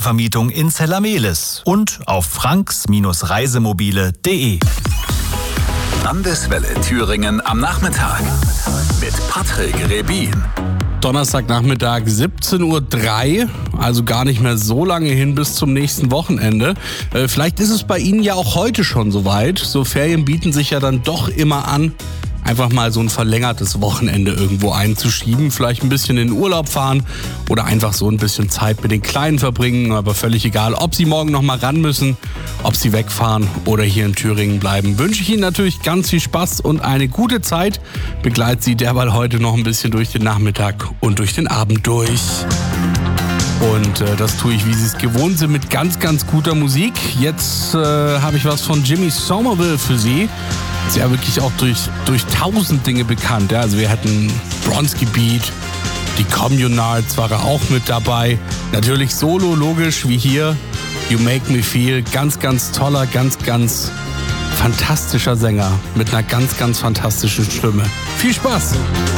Ferienvermietung in Zellamelis und auf franks-reisemobile.de. Landeswelle Thüringen am Nachmittag mit Patrick Rebin. Donnerstagnachmittag 17:03 Uhr, also gar nicht mehr so lange hin bis zum nächsten Wochenende. Vielleicht ist es bei Ihnen ja auch heute schon soweit. So Ferien bieten sich ja dann doch immer an, einfach mal so ein verlängertes Wochenende irgendwo einzuschieben. Vielleicht ein bisschen in den Urlaub fahren oder einfach so ein bisschen Zeit mit den Kleinen verbringen. Aber völlig egal, ob Sie morgen noch mal ran müssen, ob Sie wegfahren oder hier in Thüringen bleiben. Wünsche ich Ihnen natürlich ganz viel Spaß und eine gute Zeit. Begleite Sie derweil heute noch ein bisschen durch den Nachmittag und durch den Abend durch. Und das tue ich, wie Sie es gewohnt sind, mit ganz, ganz guter Musik. Jetzt habe ich was von Jimmy Somerville für Sie. Ist ja wirklich auch durch 1000 Dinge bekannt. Ja? Also wir hatten Bronski Beat, die Communards war er auch mit dabei. Natürlich solo, logisch, wie hier. You Make Me Feel. Ganz, ganz toller, ganz, ganz fantastischer Sänger mit einer ganz, ganz fantastischen Stimme. Viel Spaß!